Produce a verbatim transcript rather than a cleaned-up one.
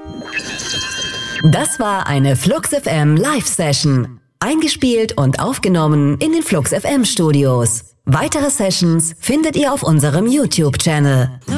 Das war eine Flux F M Live-Session. Eingespielt und aufgenommen in den Flux F M Studios. Weitere Sessions findet ihr auf unserem YouTube-Channel.